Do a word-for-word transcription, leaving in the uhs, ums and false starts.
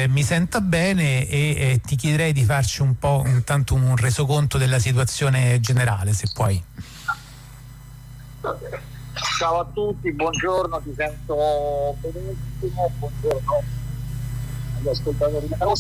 eh, mi senta bene e eh, ti chiederei di farci un po' intanto un resoconto della situazione generale, se puoi. Ciao a tutti, buongiorno, ti sento benissimo, buongiorno agli ascoltatori.